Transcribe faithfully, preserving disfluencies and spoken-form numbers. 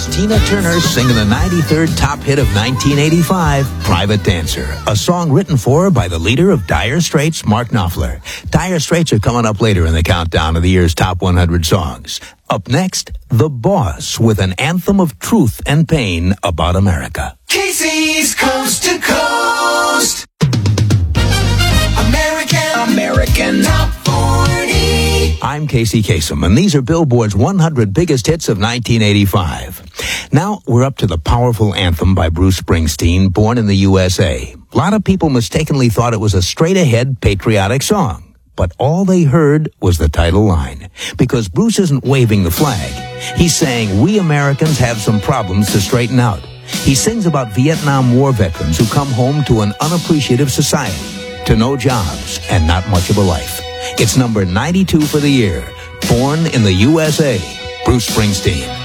Here's Tina Turner singing the ninety-third top hit of nineteen eighty-five, Private Dancer, a song written for her by the leader of Dire Straits, Mark Knopfler. Dire Straits are coming up later in the countdown of the year's top one hundred songs. Up next, The Boss with an anthem of truth and pain about America. Casey's Coast to Coast. American, American Top forty. I'm Casey Kasem, and these are Billboard's one hundred biggest hits of nineteen eighty-five. Now we're up to the powerful anthem by Bruce Springsteen, Born in the U S A. A lot of people mistakenly thought it was a straight-ahead patriotic song, but all they heard was the title line. Because Bruce isn't waving the flag. He's saying we Americans have some problems to straighten out. He sings about Vietnam War veterans who come home to an unappreciative society, to no jobs and not much of a life. It's number ninety-two for the year. Born in the U S A, Bruce Springsteen.